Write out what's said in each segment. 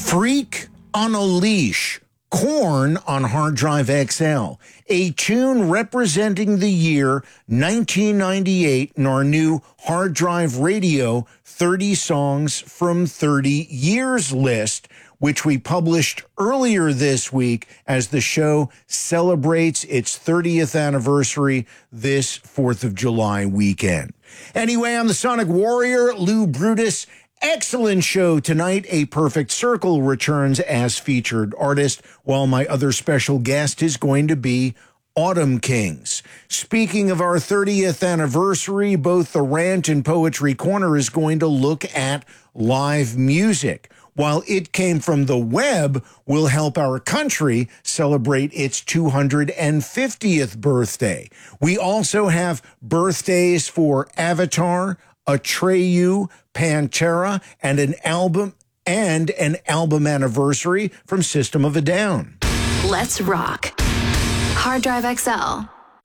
Freak on a Leash, Korn on Hard Drive XL, a tune representing the year 1998 in our new Hard Drive Radio 30 Songs from 30 Years list, which we published earlier this week as the show celebrates its 30th anniversary this 4th of July weekend. Anyway, I'm the Sonic Warrior, Lou Brutus. Excellent show tonight. A Perfect Circle returns as featured artist, while my other special guest is going to be Autumn Kings. Speaking of our 30th anniversary, both the Rant and Poetry Corner is going to look at live music, while It Came From the Web will help our country celebrate its 250th birthday. We also have birthdays for Avatar, Atreyu, Pantera, and an album anniversary from System of a Down. Let's rock. Hard Drive XL.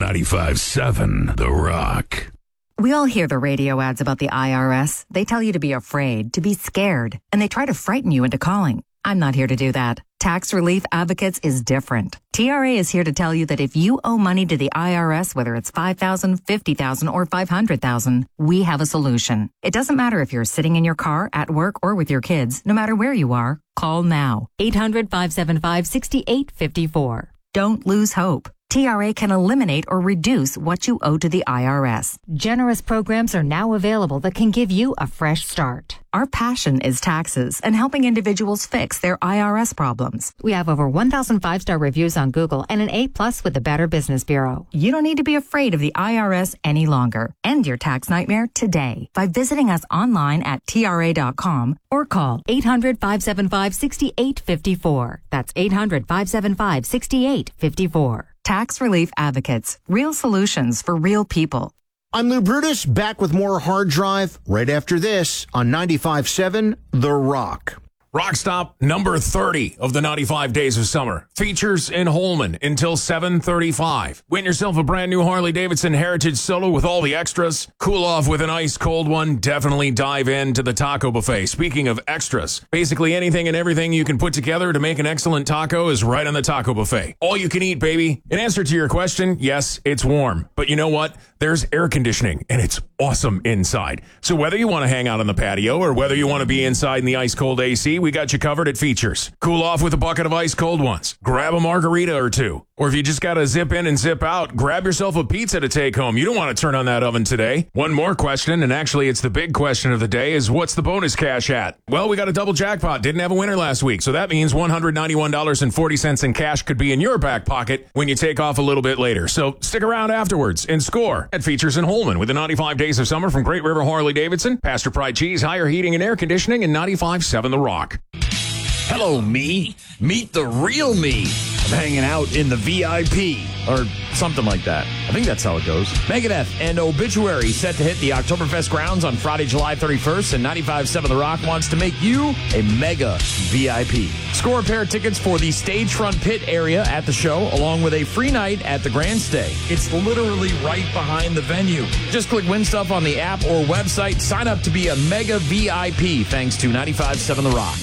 95.7 The Rock. We all hear the radio ads about the IRS. They tell you to be afraid, to be scared, and they try to frighten you into calling. I'm not here to do that. Tax Relief Advocates is different. TRA is here to tell you that if you owe money to the IRS, whether it's $5,000, $50,000, or $500,000, we have a solution. It doesn't matter if you're sitting in your car, at work, or with your kids. No matter where you are, call now. 800-575-6854. Don't lose hope. TRA can eliminate or reduce what you owe to the IRS. Generous programs are now available that can give you a fresh start. Our passion is taxes and helping individuals fix their IRS problems. We have over 1,000 5-star reviews on Google and an A+ with the Better Business Bureau. You don't need to be afraid of the IRS any longer. End your tax nightmare today by visiting us online at TRA.com or call 800-575-6854. That's 800-575-6854. Tax Relief Advocates. Real solutions for real people. I'm Lou Brutus, back with more Hard Drive right after this on 95.7 The Rock. Rock Stop number 30 of the 95 Days of Summer. Features in Holman until 7:35. Win yourself a brand new Harley-Davidson Heritage Solo with all the extras. Cool off with an ice cold one. Definitely dive into the taco buffet. Speaking of extras, basically anything and everything you can put together to make an excellent taco is right on the taco buffet. All you can eat, baby. In answer to your question, yes, it's warm. But you know what? There's air conditioning, and it's awesome inside. So whether you want to hang out on the patio or whether you want to be inside in the ice-cold AC, we got you covered at Features. Cool off with a bucket of ice-cold ones. Grab a margarita or two. Or if you just got to zip in and zip out, grab yourself a pizza to take home. You don't want to turn on that oven today. One more question, and actually it's the big question of the day, is what's the bonus cash at? Well, we got a double jackpot. Didn't have a winner last week, so that means $191.40 in cash could be in your back pocket when you take off a little bit later. So stick around afterwards and score at Features in Holman with the 95 Days of Summer from Great River Harley-Davidson, Pastor Pride Cheese, Higher Heating and Air Conditioning, and 95.7 The Rock. Hello, me. Meet the real me. I'm hanging out in the VIP, or something like that. I think that's how it goes. Megadeth and Obituary set to hit the Oktoberfest grounds on Friday, July 31st, and 95.7 The Rock wants to make you a mega VIP. Score a pair of tickets for the stage front pit area at the show, along with a free night at the Grand Stay. It's literally right behind the venue. Just click Win Stuff on the app or website. Sign up to be a mega VIP, thanks to 95.7 The Rock.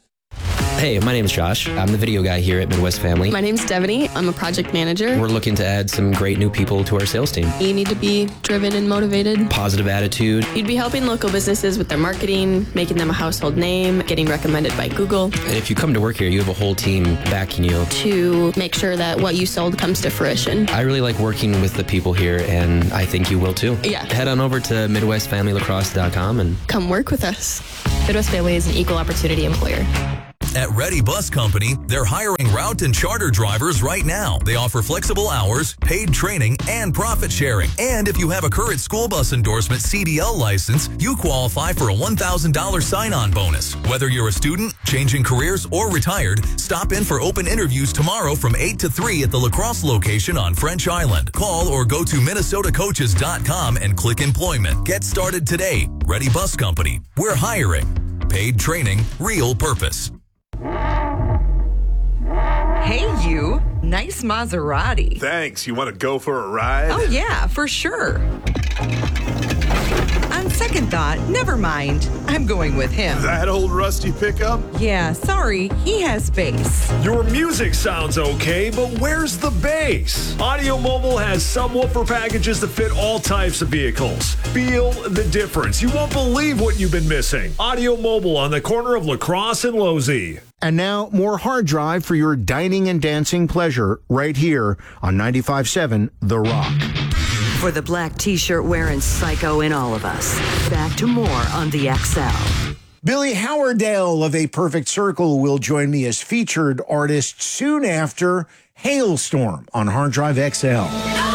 Hey, my name's Josh. I'm the video guy here at Midwest Family. My name's Devaney. I'm a project manager. We're looking to add some great new people to our sales team. You need to be driven and motivated. Positive attitude. You'd be helping local businesses with their marketing, making them a household name, getting recommended by Google. And if you come to work here, you have a whole team backing you. To make sure that what you sold comes to fruition. I really like working with the people here, and I think you will too. Yeah. Head on over to MidwestFamilyLacrosse.com and come work with us. Midwest Family is an equal opportunity employer. At Ready Bus Company, they're hiring route and charter drivers right now. They offer flexible hours, paid training, and profit sharing. And if you have a current school bus endorsement CDL license, you qualify for a $1,000 sign-on bonus. Whether you're a student, changing careers, or retired, stop in for open interviews tomorrow from 8 to 3 at the La Crosse location on French Island. Call or go to minnesotacoaches.com and click employment. Get started today. Ready Bus Company. We're hiring. Paid training, real purpose. Hey, you. Nice Maserati. Thanks. You want to go for a ride? Oh, yeah, for sure. On second thought, never mind. I'm going with him. That old rusty pickup? Yeah, sorry, he has bass. Your music sounds okay, but where's the bass? Audio Mobile has subwoofer packages that fit all types of vehicles. Feel the difference. You won't believe what you've been missing. Audio Mobile on the corner of La Crosse and Losey. And now, more Hard Drive for your dining and dancing pleasure right here on 95.7 The Rock. For the black T-shirt wearing psycho in all of us. Back to more on the XL. Billy Howerdale of A Perfect Circle will join me as featured artist soon after Hailstorm on Hard Drive XL.